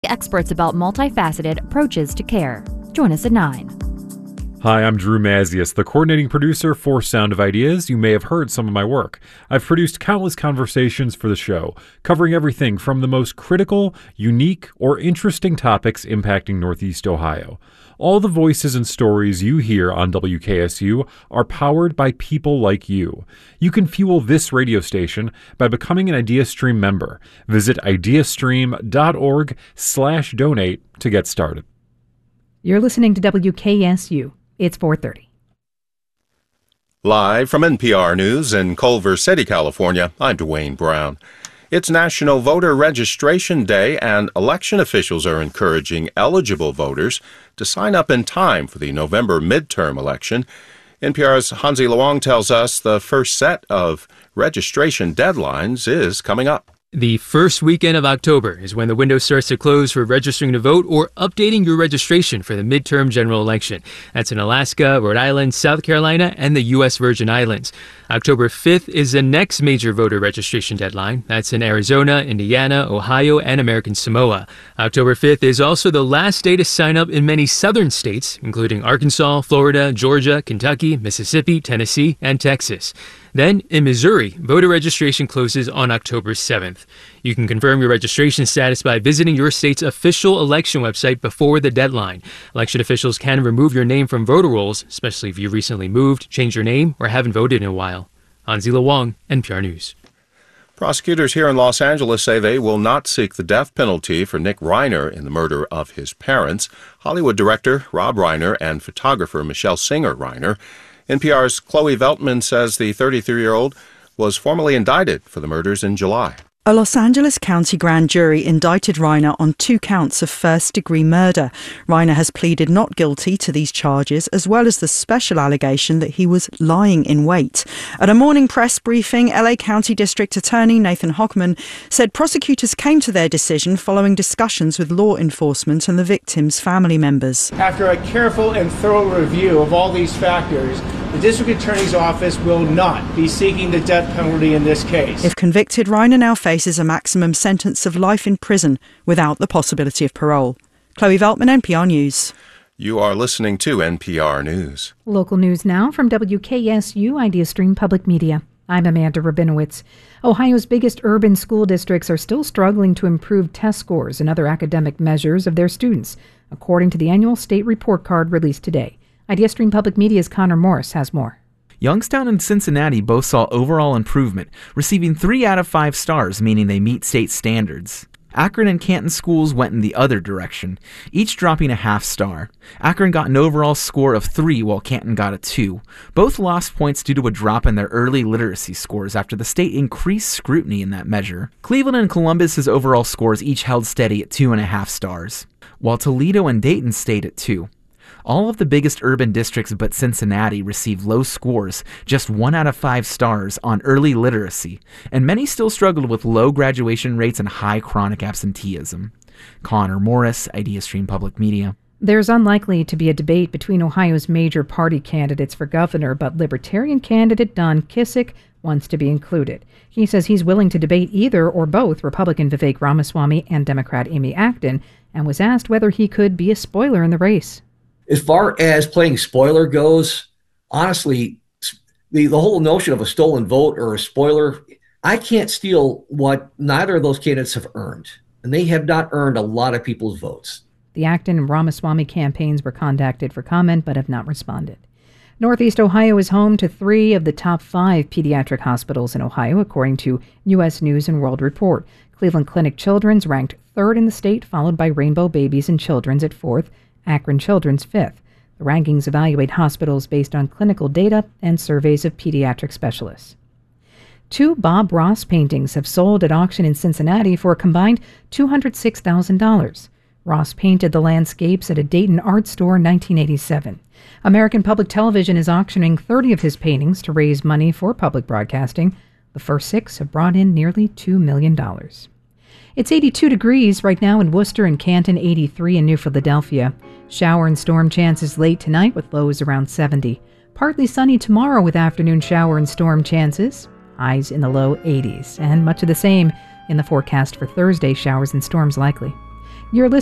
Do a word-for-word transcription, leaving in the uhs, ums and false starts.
Experts about multifaceted approaches to care. Join us at nine. Hi, I'm Drew Mazius, the coordinating producer for Sound of Ideas. You may have heard some of my work. I've produced countless conversations for the show, covering everything from the most critical, unique, or interesting topics impacting Northeast Ohio. All the voices and stories you hear on W K S U are powered by people like you. You can fuel this radio station by becoming an IdeaStream member. Visit ideastream.org slash donate to get started. You're listening to W K S U. It's four thirty. Live from N P R News in Culver City, California, I'm Dwayne Brown. It's National Voter Registration Day, and election officials are encouraging eligible voters to sign up in time for the November midterm election. N P R's Hansi Luong tells us the first set of registration deadlines is coming up. The first weekend of October is when the window starts to close for registering to vote or updating your registration for the midterm general election. That's in Alaska, Rhode Island, South Carolina, and the U S Virgin Islands. October fifth is the next major voter registration deadline. That's in Arizona, Indiana, Ohio, and American Samoa. October fifth is also the last day to sign up in many southern states, including Arkansas, Florida, Georgia, Kentucky, Mississippi, Tennessee, and Texas. Then, in Missouri, voter registration closes on October seventh. You can confirm your registration status by visiting your state's official election website before the deadline. Election officials can remove your name from voter rolls, especially if you recently moved, changed your name, or haven't voted in a while. Hansi Luong, N P R News. Prosecutors here in Los Angeles say they will not seek the death penalty for Nick Reiner in the murder of his parents, Hollywood director Rob Reiner and photographer Michelle Singer Reiner. N P R's Chloe Veltman says the thirty-three-year-old was formally indicted for the murders in July. A Los Angeles County grand jury indicted Reiner on two counts of first-degree murder. Reiner has pleaded not guilty to these charges, as well as the special allegation that he was lying in wait. At a morning press briefing, L A County District Attorney Nathan Hochman said prosecutors came to their decision following discussions with law enforcement and the victims' family members. After a careful and thorough review of all these factors, the District Attorney's Office will not be seeking the death penalty in this case. If convicted, Reiner now faces a maximum sentence of life in prison without the possibility of parole. Chloe Veltman, N P R News. You are listening to N P R News. Local news now from W K S U IdeaStream Public Media. I'm Amanda Rabinowitz. Ohio's biggest urban school districts are still struggling to improve test scores and other academic measures of their students, according to the annual state report card released today. IdeaStream Public Media's Connor Morris has more. Youngstown and Cincinnati both saw overall improvement, receiving three out of five stars, meaning they meet state standards. Akron and Canton schools went in the other direction, each dropping a half star. Akron got an overall score of three, while Canton got a two. Both lost points due to a drop in their early literacy scores after the state increased scrutiny in that measure. Cleveland and Columbus's overall scores each held steady at two and a half stars, while Toledo and Dayton stayed at two. All of the biggest urban districts but Cincinnati received low scores, just one out of five stars, on early literacy, and many still struggled with low graduation rates and high chronic absenteeism. Connor Morris, IdeaStream Public Media. There's unlikely to be a debate between Ohio's major party candidates for governor, but Libertarian candidate Don Kissick wants to be included. He says he's willing to debate either or both Republican Vivek Ramaswamy and Democrat Amy Acton, and was asked whether he could be a spoiler in the race. As far as playing spoiler goes, honestly, the, the whole notion of a stolen vote or a spoiler, I can't steal what neither of those candidates have earned. And they have not earned a lot of people's votes. The Acton and Ramaswamy campaigns were contacted for comment but have not responded. Northeast Ohio is home to three of the top five pediatric hospitals in Ohio, according to U S News and World Report. Cleveland Clinic Children's ranked third in the state, followed by Rainbow Babies and Children's at fourth, Akron Children's fifth. The rankings evaluate hospitals based on clinical data and surveys of pediatric specialists. Two Bob Ross paintings have sold at auction in Cincinnati for a combined two hundred six thousand dollars. Ross painted the landscapes at a Dayton art store in nineteen eighty-seven. American Public Television is auctioning thirty of his paintings to raise money for public broadcasting. The first six have brought in nearly two million dollars. It's eighty-two degrees right now in Worcester and Canton, eighty-three in New Philadelphia. Shower and storm chances late tonight with lows around seventy. Partly sunny tomorrow with afternoon shower and storm chances. Highs in the low eighties. And much of the same in the forecast for Thursday, showers and storms likely. You're listening